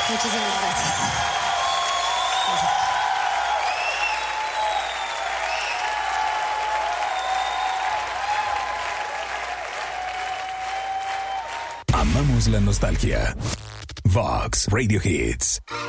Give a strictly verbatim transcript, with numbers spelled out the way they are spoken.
Muchísimas gracias. Gracias. Amamos la nostalgia. Vox Radio Hits.